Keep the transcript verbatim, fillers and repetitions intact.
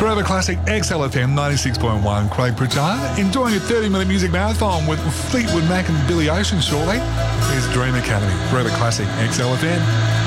Forever Classic X L F M ninety-six point one. Craig Pritchard enjoying a thirty minute music marathon with Fleetwood Mac and Billy Ocean shortly. Here's Dream Academy. Forever Classic X L F M.